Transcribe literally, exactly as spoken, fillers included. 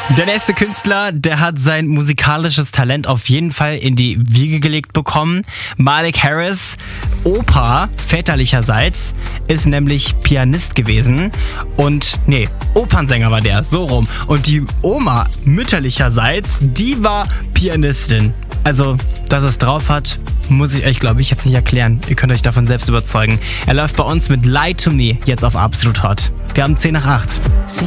Der nächste Künstler, der hat sein musikalisches Talent auf jeden Fall in die Wiege gelegt bekommen. Malik Harris, Opa väterlicherseits, ist nämlich Pianist gewesen. Und, nee, Opernsänger war der, so rum. Und die Oma mütterlicherseits, die war Pianistin. Also, dass es drauf hat, muss ich euch, glaube ich, jetzt nicht erklären. Ihr könnt euch davon selbst überzeugen. Er läuft bei uns mit Lie to Me jetzt auf Absolut Hot. Wir haben zehn nach acht.